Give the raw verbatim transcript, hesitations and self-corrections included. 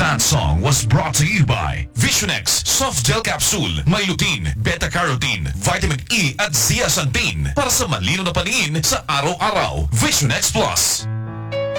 That song was brought to you by Visionex Soft Gel Capsule, may lutein, beta-carotene, vitamin E at zeaxanthin para sa malino na paningin sa araw-araw. Visionex Plus.